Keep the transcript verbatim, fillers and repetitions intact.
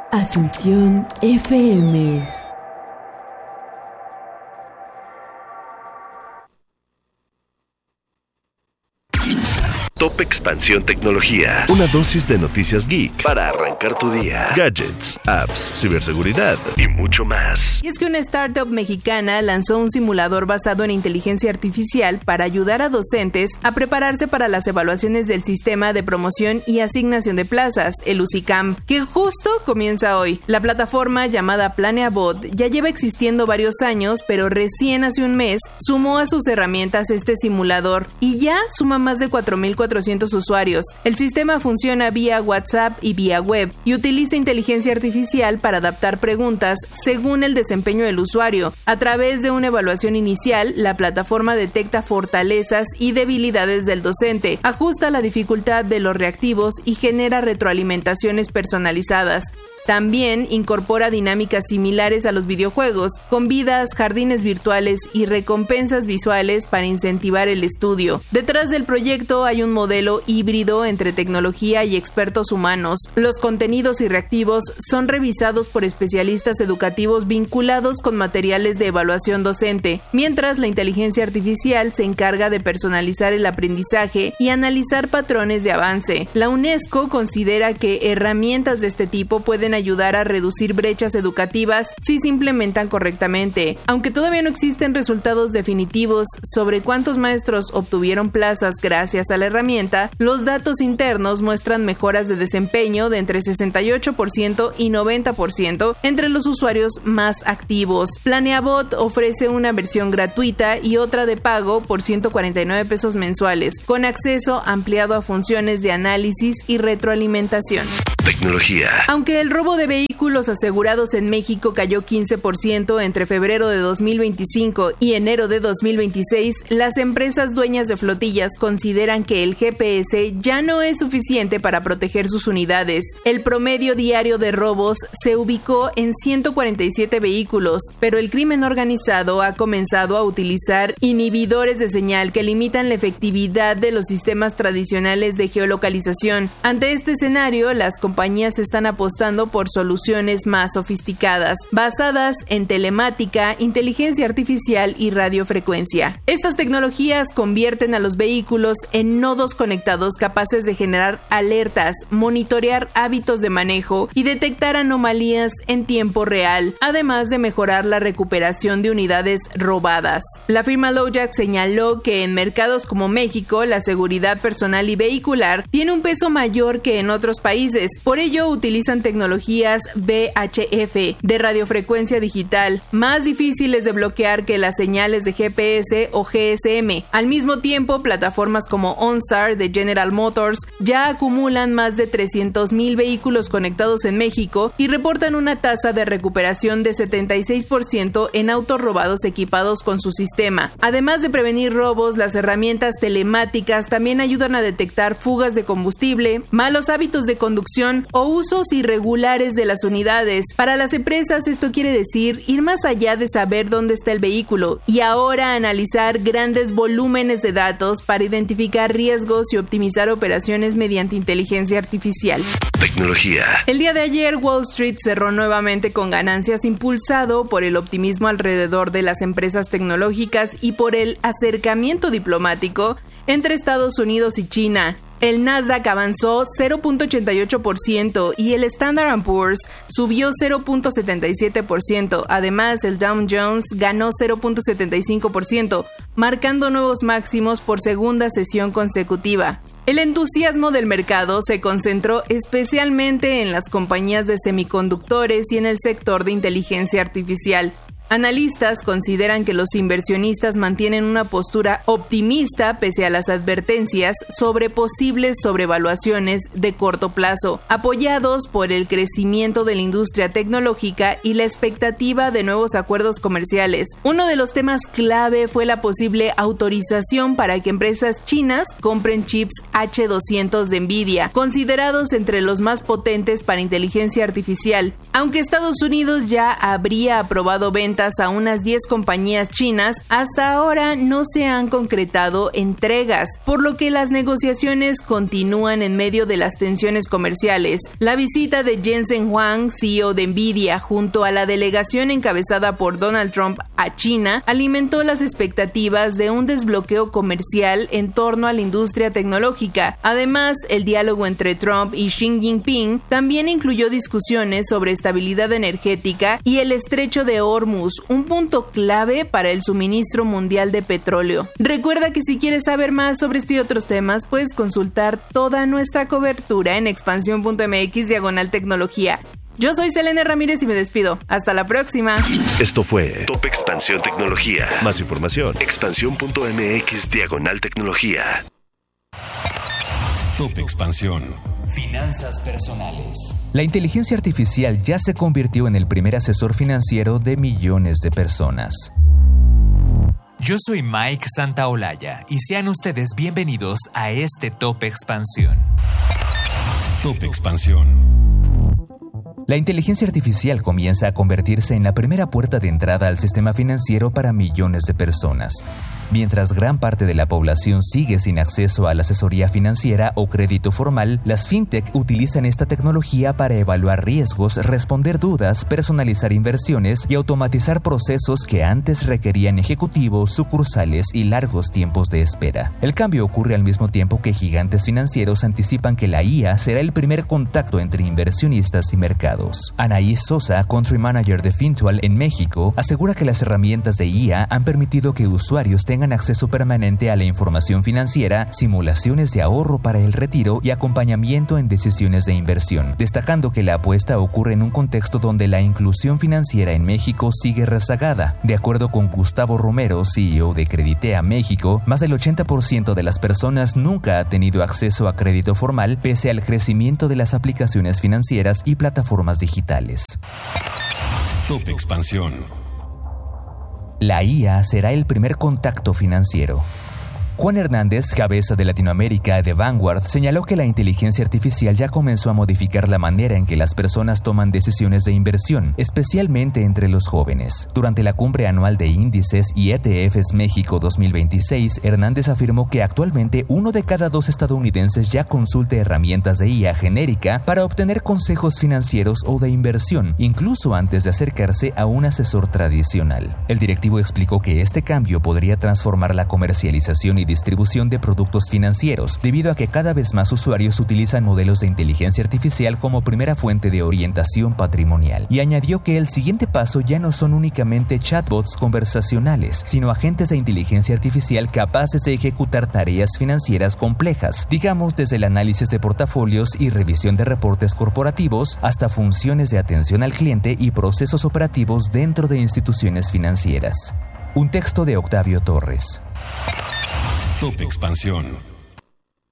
Asunción F M. Top Expansión Tecnología. Una dosis de noticias geek para arrancar tu día. Gadgets, apps, ciberseguridad y mucho más. Y es que una startup mexicana lanzó un simulador basado en inteligencia artificial para ayudar a docentes a prepararse para las evaluaciones del Sistema de Promoción y Asignación de Plazas, el U S I C A M, que justo comienza hoy. La plataforma llamada PlaneaBot ya lleva existiendo varios años, pero recién hace un mes sumó a sus herramientas este simulador y ya suma más de cuatro mil cuatrocientos usuarios. El sistema funciona vía WhatsApp y vía web y utiliza inteligencia artificial para adaptar preguntas según el desempeño del usuario. A través de una evaluación inicial, la plataforma detecta fortalezas y debilidades del docente, ajusta la dificultad de los reactivos y genera retroalimentaciones personalizadas. También incorpora dinámicas similares a los videojuegos, con vidas, jardines virtuales y recompensas visuales para incentivar el estudio. Detrás del proyecto hay un modelo híbrido entre tecnología y expertos humanos. Los contenidos y reactivos son revisados por especialistas educativos vinculados con materiales de evaluación docente, mientras la inteligencia artificial se encarga de personalizar el aprendizaje y analizar patrones de avance. La UNESCO considera que herramientas de este tipo pueden ayudar a reducir brechas educativas si se implementan correctamente. Aunque todavía no existen resultados definitivos sobre cuántos maestros obtuvieron plazas gracias a la herramienta, los datos internos muestran mejoras de desempeño de entre sesenta y ocho por ciento y noventa por ciento entre los usuarios más activos. PlaneaBot ofrece una versión gratuita y otra de pago por ciento cuarenta y nueve pesos mensuales, con acceso ampliado a funciones de análisis y retroalimentación. Tecnología. Aunque el robo de vehículos asegurados en México cayó quince por ciento entre febrero de dos mil veinticinco y enero de dos mil veintiséis, las empresas dueñas de flotillas consideran que el G P S ya no es suficiente para proteger sus unidades. El promedio diario de robos se ubicó en ciento cuarenta y siete vehículos, pero el crimen organizado ha comenzado a utilizar inhibidores de señal que limitan la efectividad de los sistemas tradicionales de geolocalización. Ante este escenario, las compañías están apostando por soluciones más sofisticadas, basadas en telemática, inteligencia artificial y radiofrecuencia. Estas tecnologías convierten a los vehículos en nodos conectados capaces de generar alertas, monitorear hábitos de manejo y detectar anomalías en tiempo real, además de mejorar la recuperación de unidades robadas. La firma LoJack señaló que en mercados como México, la seguridad personal y vehicular tiene un peso mayor que en otros países. Por ello, utilizan tecnologías V H F de radiofrecuencia digital, más difíciles de bloquear que las señales de G P S o G S M. Al mismo tiempo, plataformas como OnStar de General Motors ya acumulan más de trescientos mil vehículos conectados en México y reportan una tasa de recuperación de setenta y seis por ciento en autos robados equipados con su sistema. Además de prevenir robos, las herramientas telemáticas también ayudan a detectar fugas de combustible, malos hábitos de conducción o usos irregulares de las unidades. Para las empresas esto quiere decir ir más allá de saber dónde está el vehículo y ahora analizar grandes volúmenes de datos para identificar riesgos y optimizar operaciones mediante inteligencia artificial. Tecnología. El día de ayer Wall Street cerró nuevamente con ganancias impulsado por el optimismo alrededor de las empresas tecnológicas y por el acercamiento diplomático entre Estados Unidos y China. El Nasdaq avanzó cero punto ochenta y ocho por ciento y el Standard and Poor's subió cero punto setenta y siete por ciento. Además, el Dow Jones ganó cero punto setenta y cinco por ciento, marcando nuevos máximos por segunda sesión consecutiva. El entusiasmo del mercado se concentró especialmente en las compañías de semiconductores y en el sector de inteligencia artificial. Analistas consideran que los inversionistas mantienen una postura optimista pese a las advertencias sobre posibles sobrevaluaciones de corto plazo, apoyados por el crecimiento de la industria tecnológica y la expectativa de nuevos acuerdos comerciales. Uno de los temas clave fue la posible autorización para que empresas chinas compren chips H doscientos de Nvidia, considerados entre los más potentes para inteligencia artificial. Aunque Estados Unidos ya habría aprobado ventas ventas a unas diez compañías chinas, hasta ahora no se han concretado entregas, por lo que las negociaciones continúan en medio de las tensiones comerciales. La visita de Jensen Huang, C E O de Nvidia, junto a la delegación encabezada por Donald Trump a China, alimentó las expectativas de un desbloqueo comercial en torno a la industria tecnológica. Además, el diálogo entre Trump y Xi Jinping también incluyó discusiones sobre estabilidad energética y el estrecho de Hormuz, un punto clave para el suministro mundial de petróleo. Recuerda que si quieres saber más sobre este y otros temas, puedes consultar toda nuestra cobertura en expansión punto m x diagonal tecnología. Yo soy Selene Ramírez y me despido. Hasta la próxima. Esto fue Top Expansión Tecnología. Más información, expansión punto m x diagonal tecnología. Top Expansión. Finanzas personales. La inteligencia artificial ya se convirtió en el primer asesor financiero de millones de personas. Yo soy Mike Santaolalla y sean ustedes bienvenidos a este Top Expansión. Top Expansión. La inteligencia artificial comienza a convertirse en la primera puerta de entrada al sistema financiero para millones de personas. Mientras gran parte de la población sigue sin acceso a la asesoría financiera o crédito formal, las fintech utilizan esta tecnología para evaluar riesgos, responder dudas, personalizar inversiones y automatizar procesos que antes requerían ejecutivos, sucursales y largos tiempos de espera. El cambio ocurre al mismo tiempo que gigantes financieros anticipan que la I A será el primer contacto entre inversionistas y mercados. Anaís Sosa, Country Manager de Fintual en México, asegura que las herramientas de I A han permitido que usuarios tengan tengan acceso permanente a la información financiera, simulaciones de ahorro para el retiro y acompañamiento en decisiones de inversión, destacando que la apuesta ocurre en un contexto donde la inclusión financiera en México sigue rezagada. De acuerdo con Gustavo Romero, C E O de Creditea México, más del ochenta por ciento de las personas nunca ha tenido acceso a crédito formal pese al crecimiento de las aplicaciones financieras y plataformas digitales. Top Expansión. La I A será el primer contacto financiero. Juan Hernández, cabeza de Latinoamérica de Vanguard, señaló que la inteligencia artificial ya comenzó a modificar la manera en que las personas toman decisiones de inversión, especialmente entre los jóvenes. Durante la cumbre anual de índices y E T Fs México dos mil veintiséis, Hernández afirmó que actualmente uno de cada dos estadounidenses ya consulta herramientas de I A genérica para obtener consejos financieros o de inversión, incluso antes de acercarse a un asesor tradicional. El directivo explicó que este cambio podría transformar la comercialización y distribución de productos financieros, debido a que cada vez más usuarios utilizan modelos de inteligencia artificial como primera fuente de orientación patrimonial. Y añadió que el siguiente paso ya no son únicamente chatbots conversacionales, sino agentes de inteligencia artificial capaces de ejecutar tareas financieras complejas, digamos desde el análisis de portafolios y revisión de reportes corporativos hasta funciones de atención al cliente y procesos operativos dentro de instituciones financieras. Un texto de Octavio Torres. Top Expansión.